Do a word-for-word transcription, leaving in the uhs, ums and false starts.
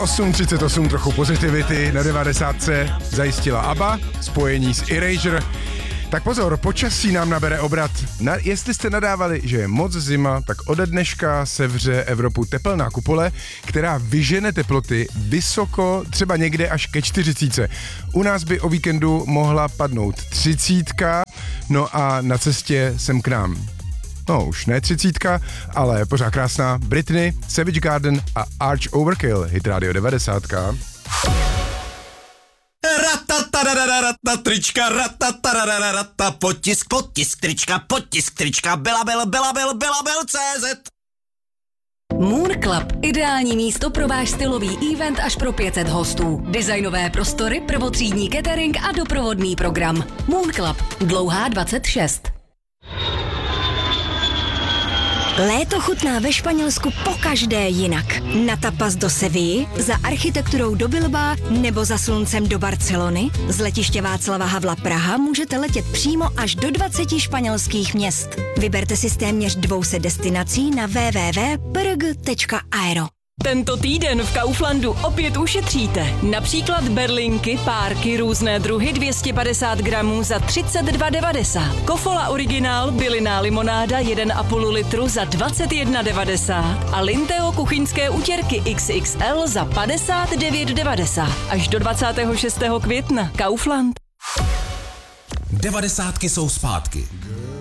osm třicet osm, trochu pozitivity na devadesátce zajistila ABBA, spojení s Erasure. Tak pozor, počasí nám nabere obrat. Na, jestli jste nadávali, že je moc zima, tak ode dneška sevře Evropu tepelná kupole, která vyžene teploty vysoko, třeba někde až ke čtyřicítce. U nás by o víkendu mohla padnout třicítka, no a na cestě sem k nám. No, už ne třicítka, ale pořád krásná Britney, Savage Garden a Arch Overkill, hit rádio devadesátka. Ratatarararata, trička, ratatarararata, potisk, potisk, trička, potisk, trička, Belabil, Belabil, Belabil, C Z. Moon Club. Ideální místo pro váš stylový event až pro pět set hostů. Designové prostory, prvotřídní catering a doprovodný program. Moon Club. Dlouhá dvacet šest. Léto chutná ve Španělsku pokaždé jinak. Na tapas do Sevilly, za architekturou do Bilbaa nebo za sluncem do Barcelony? Z letiště Václava Havla Praha můžete letět přímo až do dvaceti španělských měst. Vyberte si z téměř dvou set destinací na w w w tečka p r g tečka aero. Tento týden v Kauflandu opět ušetříte. Například berlinky, párky, různé druhy dvě stě padesát gramů za třicet dva devadesát. Kofola originál, bylinná limonáda jedna a půl litru za dvacet jedna devadesát. A Linteo kuchyňské utěrky X X L za padesát devět devadesát. Až do dvacátého šestého května. Kaufland. Devadesátky jsou zpátky.